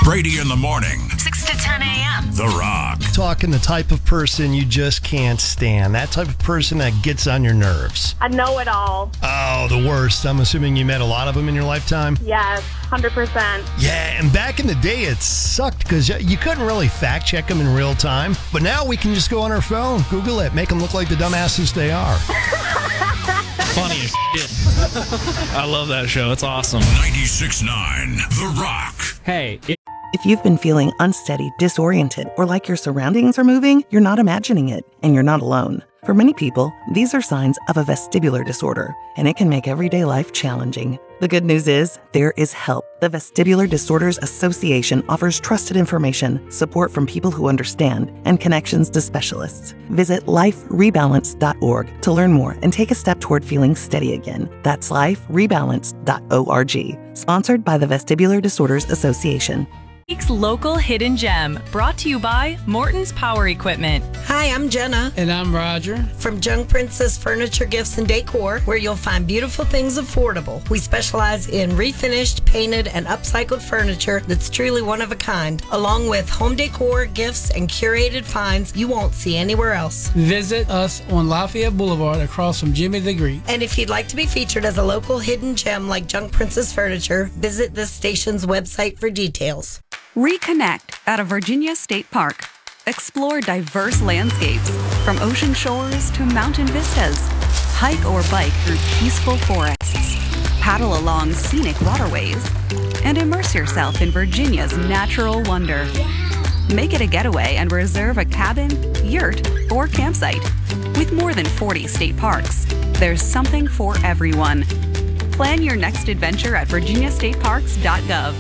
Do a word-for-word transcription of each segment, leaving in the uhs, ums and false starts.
Brady in the morning. six to ten a.m. The Rock. Talking the type of person you just can't stand. That type of person that gets on your nerves. I know it all. Oh, the worst. I'm assuming you met a lot of them in your lifetime? Yes, one hundred percent. Yeah, and back in the day, it sucked because you couldn't really fact check them in real time. But now we can just go on our phone, Google it, make them look like the dumbasses they are. Funny as shit. I love that show. It's awesome. ninety-six point nine The Rock. Hey, it- If you've been feeling unsteady, disoriented, or like your surroundings are moving, you're not imagining it, and you're not alone. For many people, these are signs of a vestibular disorder, and it can make everyday life challenging. The good news is, there is help. The Vestibular Disorders Association offers trusted information, support from people who understand, and connections to specialists. Visit life rebalance dot org to learn more and take a step toward feeling steady again. That's life rebalance dot org. Sponsored by the Vestibular Disorders Association. Week's local hidden gem, brought to you by Morton's Power Equipment. Hi, I'm Jenna. And I'm Roger. From Junk Princess Furniture, Gifts, and Decor, where you'll find beautiful things affordable. We specialize in refinished, painted, and upcycled furniture that's truly one of a kind, along with home decor, gifts, and curated finds you won't see anywhere else. Visit us on Lafayette Boulevard across from Jimmy the Greek. And if you'd like to be featured as a local hidden gem like Junk Princess Furniture, visit this station's website for details. Reconnect at a Virginia State Park. Explore diverse landscapes, from ocean shores to mountain vistas. Hike or bike through peaceful forests. Paddle along scenic waterways. And immerse yourself in Virginia's natural wonder. Make it a getaway and reserve a cabin, yurt, or campsite. With more than forty state parks, there's something for everyone. Plan your next adventure at virginia state parks dot gov.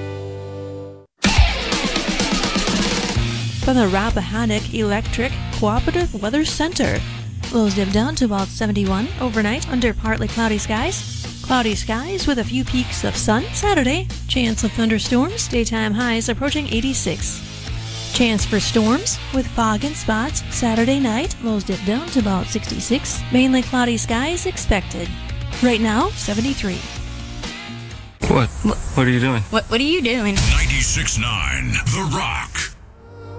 From the Rappahannock Electric Cooperative Weather Center. Lows dip down to about seventy-one overnight under partly cloudy skies. Cloudy skies with a few peaks of sun Saturday. Chance of thunderstorms, daytime highs approaching eighty-six. Chance for storms with fog in spots Saturday night. Lows dip down to about sixty-six. Mainly cloudy skies expected. Right now, seventy-three. What? What are you doing? What, what are you doing? ninety-six point nine The Rock.